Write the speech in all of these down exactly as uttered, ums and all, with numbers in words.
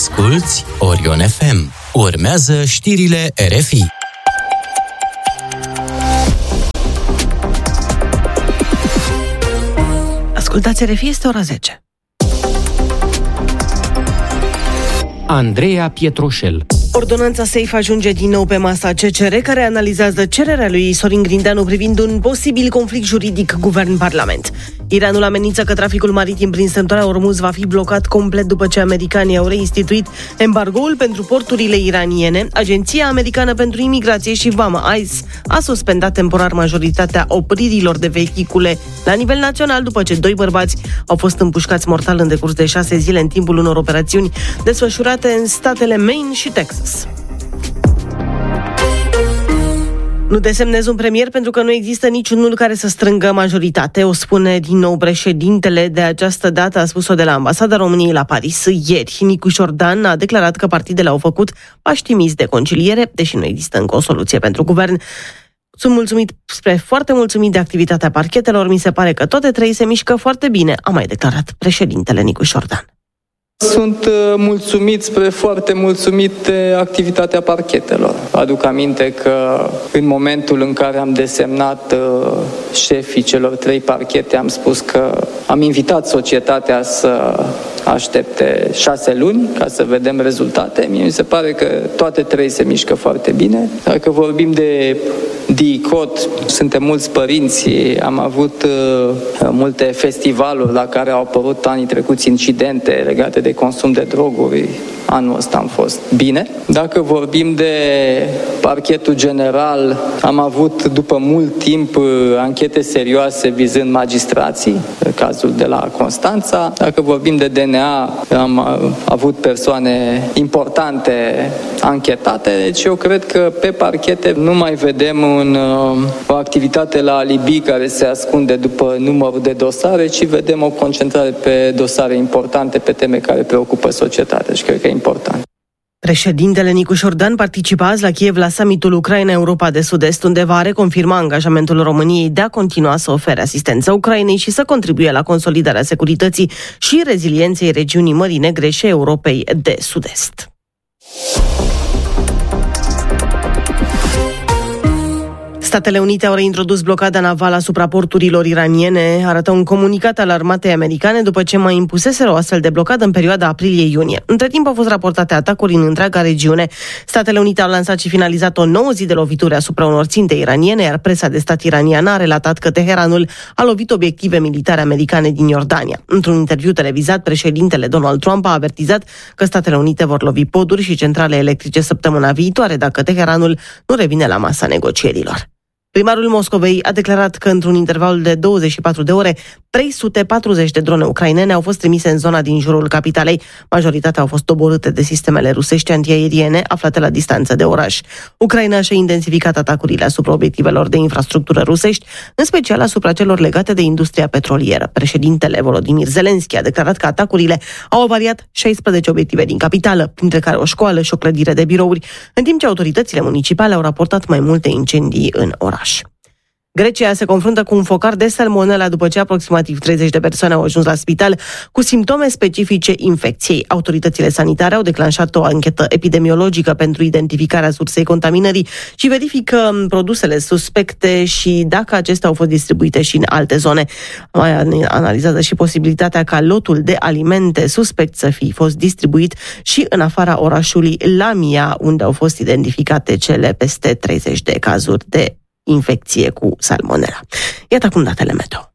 Asculți Orion F M. Urmează știrile R F I. Ascultați R F I, este ora zece. Andreea Pietroșel. Ordonanța SAFE ajunge din nou pe masa C C R, care analizează cererea lui Sorin Grindeanu privind un posibil conflict juridic guvern-parlament. Iranul amenință că traficul maritim prin strâmtoarea Ormuz va fi blocat complet după ce americanii au reinstituit embargoul pentru porturile iraniene. Agenția Americană pentru Imigrație și Vamă, I C E, a suspendat temporar majoritatea opririlor de vehicule la nivel național după ce doi bărbați au fost împușcați mortal în decurs de șase zile în timpul unor operațiuni desfășurate în statele Maine și Texas. Nu desemnezi un premier pentru că nu există niciunul care să strângă majoritate, o spune din nou președintele. De această dată a spus-o de la Ambasada României la Paris ieri. Nicu Șordan a declarat că partidele au făcut pași timizi de conciliere, deși nu există încă o soluție pentru guvern. Sunt mulțumit, spre foarte mulțumit de activitatea parchetelor, mi se pare că toate trei se mișcă foarte bine, a mai declarat președintele Nicu Șordan. Sunt mulțumit, spre foarte mulțumit de activitatea parchetelor. Aduc aminte că în momentul în care am desemnat șefii celor trei parchete, am spus că am invitat societatea să aștepte șase luni ca să vedem rezultate. Mie mi se pare că toate trei se mișcă foarte bine. Dacă vorbim de DICOT, suntem mulți părinți, am avut uh, multe festivaluri la care au apărut anii trecuți incidente legate de consum de droguri. Anul ăsta am fost bine. Dacă vorbim de parchetul general, am avut după mult timp anchete serioase vizând magistrații, cazul de la Constanța. Dacă vorbim de D N A, am avut persoane importante anchetate, deci eu cred că pe parchete nu mai vedem un, o activitate la alibi care se ascunde după numărul de dosare, ci vedem o concentrare pe dosare importante, pe teme care preocupă societatea. Deci cred că e important. Președintele Nicu Șordan participa azi la Kiev la summitul Ucraina-Europa de Sud-Est, unde va reconfirma angajamentul României de a continua să ofere asistență Ucrainei și să contribuie la consolidarea securității și rezilienței regiunii Mării Negre și Europei de Sud-Est. Statele Unite au reintrodus blocada navală asupra porturilor iraniene, arată un comunicat al armatei americane după ce mai impuseseră o astfel de blocadă în perioada aprilie-iunie. Între timp au fost raportate atacuri în întreaga regiune. Statele Unite au lansat și finalizat o nouă zi de lovituri asupra unor ținte iraniene, iar presa de stat iraniană a relatat că Teheranul a lovit obiective militare americane din Iordania. Într-un interviu televizat, președintele Donald Trump a avertizat că Statele Unite vor lovi poduri și centrale electrice săptămâna viitoare dacă Teheranul nu revine la masa negocierilor. Primarul Moscovei a declarat că într-un interval de douăzeci și patru de ore, trei sute patruzeci de drone ucrainene au fost trimise în zona din jurul capitalei. Majoritatea au fost doborâte de sistemele rusești antiaeriene aflate la distanță de oraș. Ucraina și-a intensificat atacurile asupra obiectivelor de infrastructură rusești, în special asupra celor legate de industria petrolieră. Președintele Volodymyr Zelensky a declarat că atacurile au avariat șaisprezece obiective din capitală, printre care o școală și o clădire de birouri, în timp ce autoritățile municipale au raportat mai multe incendii în oraș. Grecia se confruntă cu un focar de salmonella după ce aproximativ treizeci de persoane au ajuns la spital cu simptome specifice infecției. Autoritățile sanitare au declanșat o anchetă epidemiologică pentru identificarea sursei contaminării și verifică produsele suspecte și dacă acestea au fost distribuite și în alte zone. Mai analizează și posibilitatea ca lotul de alimente suspect să fi fost distribuit și în afara orașului Lamia, unde au fost identificate cele peste treizeci de cazuri de infecție cu salmonella. Iată acum datele meteo.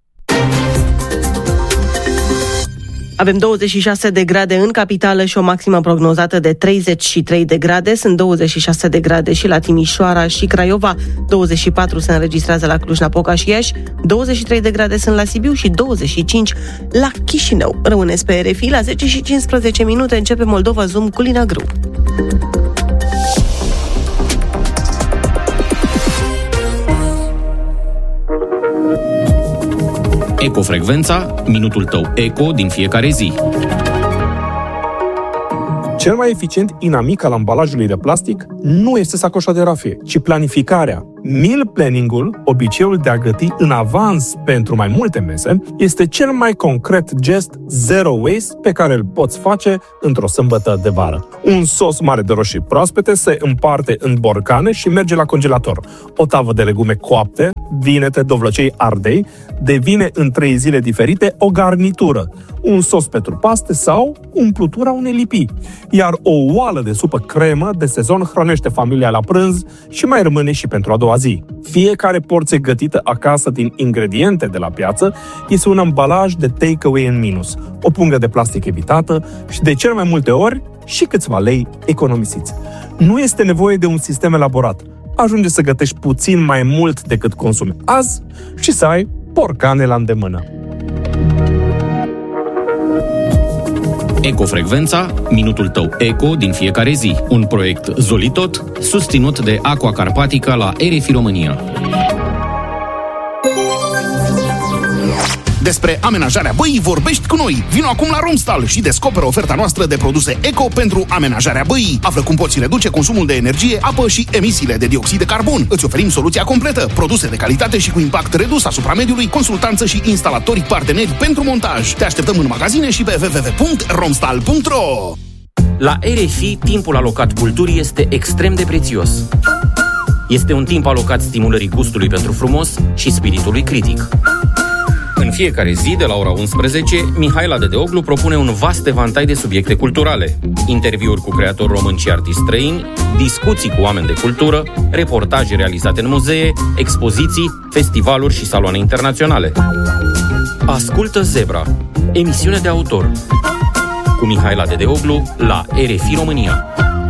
Avem douăzeci și șase de grade în capitală și o maximă prognozată de treizeci și trei de grade. Sunt douăzeci și șase de grade și la Timișoara și Craiova, douăzeci și patru se înregistrează la Cluj-Napoca și Iași, douăzeci și trei de grade sunt la Sibiu și douăzeci și cinci la Chișinău. Rămâneți pe R F I, la zece și cincisprezece minute începe Moldova Zoom cu Lina Grâu. Ecofrecvența, minutul tău eco din fiecare zi. Cel mai eficient inamic al ambalajului de plastic nu este sacoșa de rafie, ci planificarea Meal planning-ul, obiceiul de a găti în avans pentru mai multe mese, este cel mai concret gest zero waste pe care îl poți face într-o sâmbătă de vară. Un sos mare de roșii proaspete se împarte în borcane și merge la congelator. O tavă de legume coapte, vinete, dovlăcei, ardei, devine în trei zile diferite o garnitură, un sos pentru paste sau umplutura unei lipii. Iar o oală de supă cremă de sezon hrănește familia la prânz și mai rămâne și pentru a doua zi. Fiecare porție gătită acasă din ingrediente de la piață este un ambalaj de take-away în minus, o pungă de plastic evitată și de cel mai multe ori și câțiva lei economisiți. Nu este nevoie de un sistem elaborat. Ajunge să gătești puțin mai mult decât consumi azi și să ai borcane la îndemână. Ecofrecvența, minutul tău eco din fiecare zi. Un proiect Zolitot, susținut de Aqua Carpatica la R F I România. Despre amenajarea băii vorbești cu noi. Vino acum la Romstal și descoperă oferta noastră de produse eco pentru amenajarea băii. Află cum poți reduce consumul de energie, apă și emisiile de dioxid de carbon. Îți oferim soluția completă, produse de calitate și cu impact redus asupra mediului, consultanță și instalatori parteneri pentru montaj. Te așteptăm în magazine și pe w w w punct romstal punct r o. La R F I, timpul alocat culturii este extrem de prețios. Este un timp alocat stimulării gustului pentru frumos și spiritului critic. În fiecare zi, de la ora unsprezece, Mihaela Dedeoglu propune un vast evantai de subiecte culturale. Interviuri cu creatori români și artiști străini, discuții cu oameni de cultură, reportaje realizate în muzee, expoziții, festivaluri și saloane internaționale. Ascultă Zebra, emisiune de autor, cu Mihaela Dedeoglu la R F I România.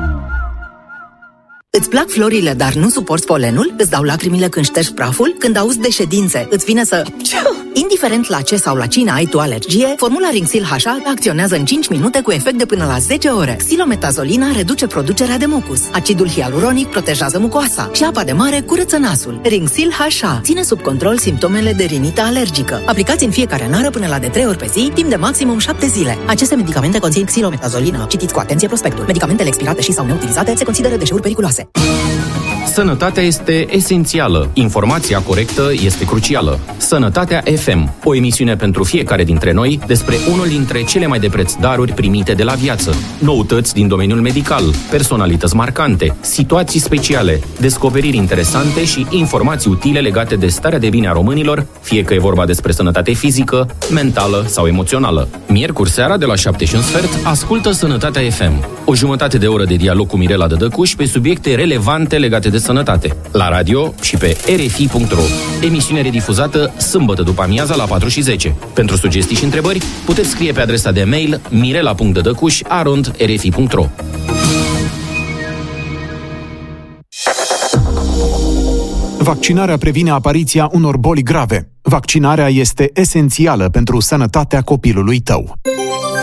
Îți plac florile, dar nu suporți polenul? Îți dau lacrimile când ștergi praful? Când auzi de ședințe, îți vine să... Indiferent la ce sau la cine ai tu alergie, formula Rinxil H A acționează în cinci minute cu efect de până la zece ore. Xilometazoline reduce producerea de mucus. Acidul hialuronic protejează mucoasa și apa de mare curăță nasul. Rinxil H A ține sub control simptomele de rinită alergică. Aplicați în fiecare nară până la de trei ori pe zi, timp de maximum șapte zile. Aceste medicamente conțin xilometazolină. Citiți cu atenție prospectul. Medicamentele expirate și sau neutilizate se consideră deșeuri periculoase. Sănătatea este esențială. Informația corectă este crucială. Sănătatea F M, o emisiune pentru fiecare dintre noi despre unul dintre cele mai de preț daruri primite de la viață. Noutăți din domeniul medical, personalități marcante, situații speciale, descoperiri interesante și informații utile legate de starea de bine a românilor, fie că e vorba despre sănătate fizică, mentală sau emoțională. Miercuri seara de la șapte și un sfert, ascultă Sănătatea F M. O jumătate de oră de dialog cu Mirela Dădăcuș pe subiecte relevante legate de sănătate. La radio și pe r f i punct r o. Emisiune redifuzată sâmbătă după amiaza la patru și zece. Pentru sugestii și întrebări, puteți scrie pe adresa de mail mirela punct dădăcuș arond r f i punct r o. Vaccinarea previne apariția unor boli grave. Vaccinarea este esențială pentru sănătatea copilului tău.